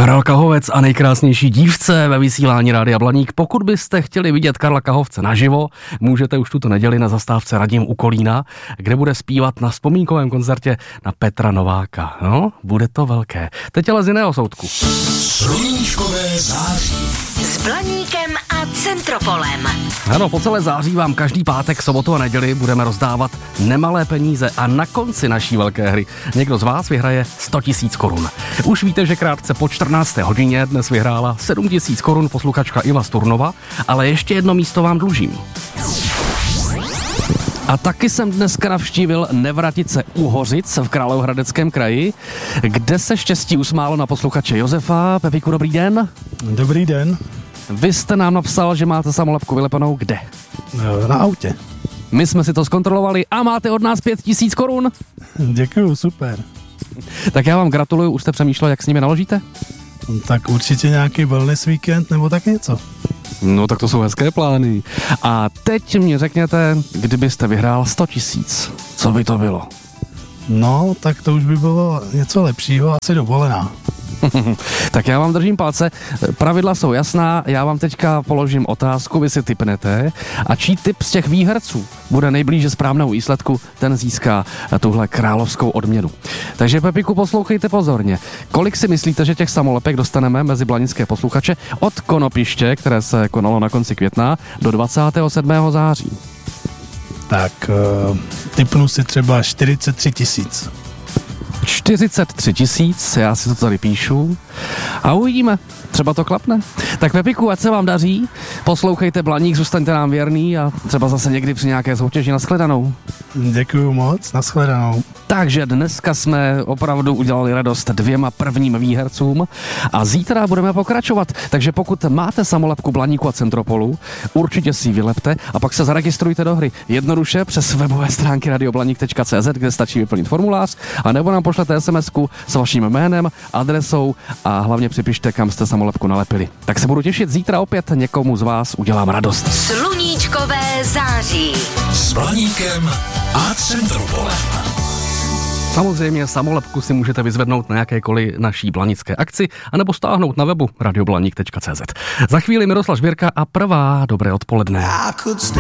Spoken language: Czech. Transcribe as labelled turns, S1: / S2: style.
S1: Karel Kahovec a nejkrásnější dívce ve vysílání Rádia Blaník. Pokud byste chtěli vidět Karla Kahovce naživo, můžete už tuto neděli na zastávce Radim u Kolína, kde bude zpívat na vzpomínkovém koncertě na Petra Nováka. No, bude to velké. Teď ale z jiného soudku.
S2: Sluníčkové září.
S3: S Blaníkem a Centropolem.
S1: Ano, po celé září vám každý pátek, sobotu a neděli budeme rozdávat nemalé peníze a na konci naší velké hry někdo z vás vyhraje 100 000 korun. Už víte, že krátce po 14. hodině dnes vyhrála 7 000 korun posluchačka Iva Sturnova, ale ještě jedno místo vám dlužím. A taky jsem dneska navštívil Nevratice u Hořic v Královéhradeckém kraji, kde se štěstí usmálo na posluchače Josefa. Pepiku, dobrý den.
S4: Dobrý den.
S1: Vy jste nám napsal, že máte samolepku vylepenou kde?
S4: Na autě.
S1: My jsme si to zkontrolovali a máte od nás 5 000 korun.
S4: Děkuju, super.
S1: Tak já vám gratuluju, už jste přemýšlel, jak s nimi naložíte?
S4: Tak určitě nějaký wellness víkend nebo tak něco.
S1: No tak to jsou hezké plány. A teď mě řekněte, kdybyste vyhrál 100 000, co by to bylo?
S4: No, tak to už by bylo něco lepšího, asi dovolená.
S1: Tak já vám držím palce, pravidla jsou jasná, já vám teďka položím otázku, vy si tipnete a čí tip z těch výherců bude nejblíže správnému výsledku, ten získá tuhle královskou odměnu. Takže Pepiku, poslouchejte pozorně. Kolik si myslíte, že těch samolepek dostaneme mezi blanické posluchače od konopiště, které se konalo na konci května, do 27. září?
S4: Tak tipnu si třeba 43 000.
S1: 43 000, já si to tady píšu a uvidíme, třeba to klapne. Tak Pepiku, ať se vám daří, poslouchejte Blaník, zůstaňte nám věrný a třeba zase někdy při nějaké soutěži. Nashledanou.
S4: Děkuju moc, nashledanou.
S1: Takže dneska jsme opravdu udělali radost 2 prvním výhercům a zítra budeme pokračovat. Takže pokud máte samolepku Blaníku a Centropolu, určitě si ji vylepte a pak se zaregistrujte do hry. Jednoduše přes webové stránky radioblanik.cz, kde stačí vyplnit formulář, a nebo nám pošlete SMS-ku s vaším jménem, adresou a hlavně připište, kam jste samolepku nalepili. Tak se budu těšit, zítra opět někomu z vás udělám radost.
S3: Sluníčkové září.
S2: S Blaníkem a Centropolem.
S1: Samozřejmě samolepku si můžete vyzvednout na jakékoliv naší blanické akci anebo stáhnout na webu radioblanik.cz. Za chvíli Miroslav Žbírka a prvá dobré odpoledne.